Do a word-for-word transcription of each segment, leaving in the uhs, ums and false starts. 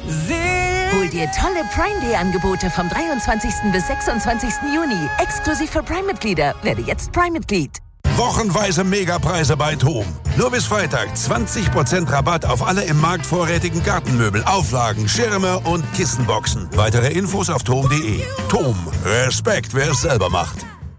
Hol dir tolle Prime Day Angebote vom dreiundzwanzigsten bis sechsundzwanzigsten Juni. Exklusiv für Prime-Mitglieder. Werde jetzt Prime-Mitglied. Wochenweise Megapreise bei TOM. Nur bis Freitag zwanzig Prozent Rabatt auf alle im Markt vorrätigen Gartenmöbel, Auflagen, Schirme und Kissenboxen. Weitere Infos auf tom punkt de. TOM. Respekt, wer es selber macht.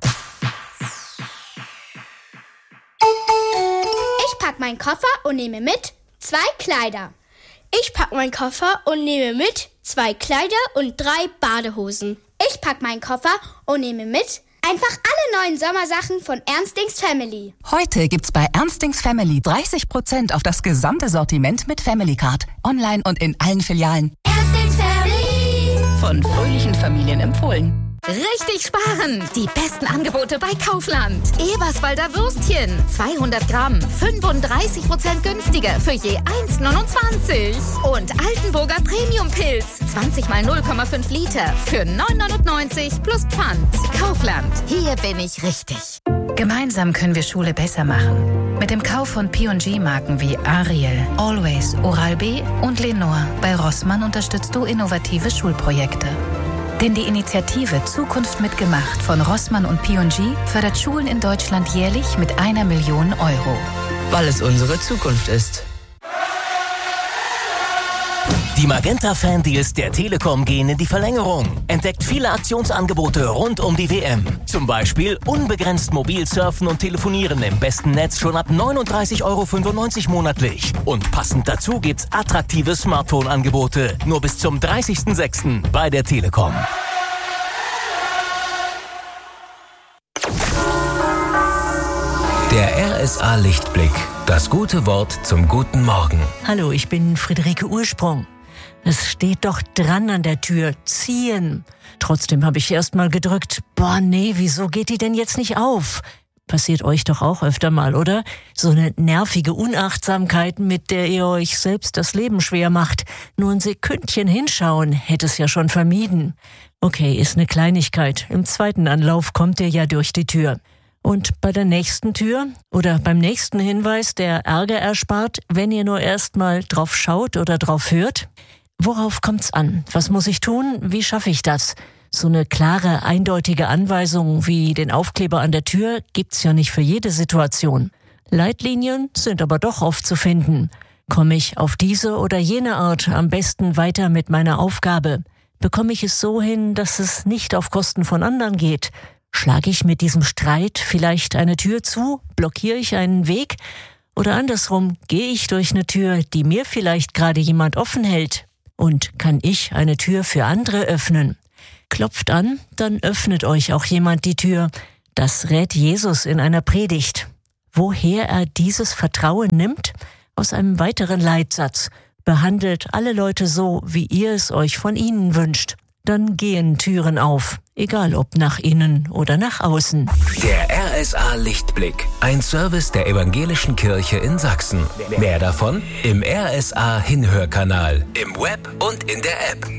Ich pack meinen Koffer und nehme mit zwei Kleider. Ich pack meinen Koffer und nehme mit zwei Kleider und drei Badehosen. Ich pack meinen Koffer und nehme mit einfach alle neuen Sommersachen von Ernstings Family. Heute gibt's bei Ernstings Family dreißig Prozent auf das gesamte Sortiment mit Family Card. Online und in allen Filialen. Ernstings Family. Von fröhlichen Familien empfohlen. Richtig sparen! Die besten Angebote bei Kaufland. Eberswalder Würstchen. zweihundert Gramm. fünfunddreißig Prozent günstiger für je eins neunundzwanzig. Und Altenburger Premium Pilz. zwanzig mal null Komma fünf Liter für neun neunundneunzig plus Pfand. Kaufland. Hier bin ich richtig. Gemeinsam können wir Schule besser machen. Mit dem Kauf von P und G-Marken wie Ariel, Always, Oral-B und Lenore bei Rossmann unterstützt du innovative Schulprojekte. Denn die Initiative Zukunft mitgemacht von Rossmann und P und G fördert Schulen in Deutschland jährlich mit einer Million Euro. Weil es unsere Zukunft ist. Die Magenta-Fan-Deals der Telekom gehen in die Verlängerung. Entdeckt viele Aktionsangebote rund um die W M. Zum Beispiel unbegrenzt mobil surfen und telefonieren im besten Netz schon ab neununddreißig Euro fünfundneunzig monatlich. Und passend dazu gibt's attraktive Smartphone-Angebote. Nur bis zum dreißigsten sechsten bei der Telekom. Der R S A-Lichtblick. Das gute Wort zum guten Morgen. Hallo, ich bin Friederike Ursprung. Es steht doch dran an der Tür. Ziehen. Trotzdem habe ich erst mal gedrückt. Boah, nee, wieso geht die denn jetzt nicht auf? Passiert euch doch auch öfter mal, oder? So eine nervige Unachtsamkeit, mit der ihr euch selbst das Leben schwer macht. Nur ein Sekündchen hinschauen, hätte es ja schon vermieden. Okay, ist eine Kleinigkeit. Im zweiten Anlauf kommt ihr ja durch die Tür. Und bei der nächsten Tür oder beim nächsten Hinweis, der Ärger erspart, wenn ihr nur erst mal drauf schaut oder drauf hört? Worauf kommt's an? Was muss ich tun? Wie schaffe ich das? So eine klare, eindeutige Anweisung wie den Aufkleber an der Tür gibt's ja nicht für jede Situation. Leitlinien sind aber doch oft zu finden. Komme ich auf diese oder jene Art am besten weiter mit meiner Aufgabe? Bekomme ich es so hin, dass es nicht auf Kosten von anderen geht? Schlage ich mit diesem Streit vielleicht eine Tür zu? Blockiere ich einen Weg? Oder andersrum, gehe ich durch eine Tür, die mir vielleicht gerade jemand offen hält? Und kann ich eine Tür für andere öffnen? Klopft an, dann öffnet euch auch jemand die Tür. Das rät Jesus in einer Predigt. Woher er dieses Vertrauen nimmt? Aus einem weiteren Leitsatz. Behandelt alle Leute so, wie ihr es euch von ihnen wünscht. Dann gehen Türen auf, egal ob nach innen oder nach außen. Der R S A-Lichtblick, ein Service der Evangelischen Kirche in Sachsen. Mehr davon im R S A-Hinhörkanal, im Web und in der App.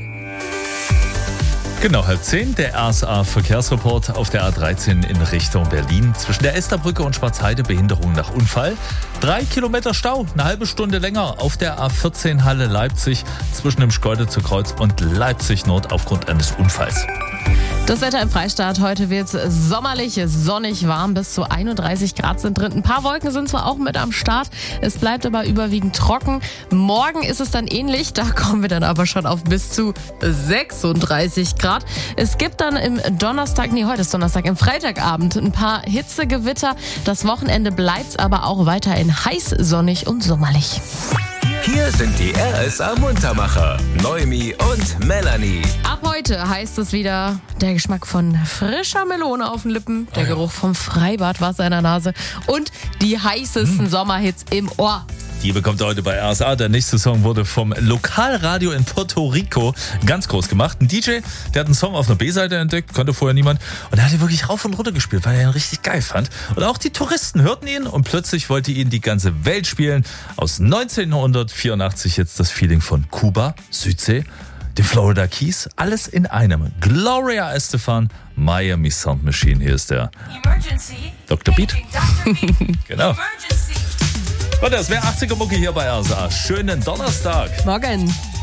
Genau, halb zehn, der R S A-Verkehrsreport auf der A dreizehn in Richtung Berlin. Zwischen der Esterbrücke und Schwarzheide Behinderung nach Unfall. Drei Kilometer Stau, eine halbe Stunde länger auf der A vierzehn Halle Leipzig zwischen dem Schkeuditzer zu Kreuz und Leipzig Nord aufgrund eines Unfalls. Das Wetter im Freistaat. Heute wird es sommerlich, sonnig, warm, bis zu einunddreißig Grad sind drin. Ein paar Wolken sind zwar auch mit am Start, es bleibt aber überwiegend trocken. Morgen ist es dann ähnlich, da kommen wir dann aber schon auf bis zu sechsunddreißig Grad. Es gibt dann im Donnerstag, nee, heute ist Donnerstag, im Freitagabend ein paar Hitzegewitter. Das Wochenende bleibt aber auch weiterhin heiß, sonnig und sommerlich. Hier sind die R S A-Muntermacher, Noemi und Melanie. Ab heute heißt es wieder der Geschmack von frischer Melone auf den Lippen, der Geruch vom Freibad, Wasser in der Nase und die heißesten Sommerhits im Ohr. Die bekommt ihr heute bei R S A. Der nächste Song wurde vom Lokalradio in Puerto Rico ganz groß gemacht. Ein D J, der hat einen Song auf einer B-Seite entdeckt, kannte vorher niemand. Und er hat ihn wirklich rauf und runter gespielt, weil er ihn richtig geil fand. Und auch die Touristen hörten ihn und plötzlich wollte ihn die ganze Welt spielen. Aus neunzehnhundertvierundachtzig jetzt das Feeling von Kuba, Südsee, den Florida Keys, alles in einem. Gloria Estefan, Miami Sound Machine. Hier ist der Emergency. Doktor Beat. Genau. Emergency. Und das wäre achtziger Mucke hier bei R S A. Schönen Donnerstag. Morgen.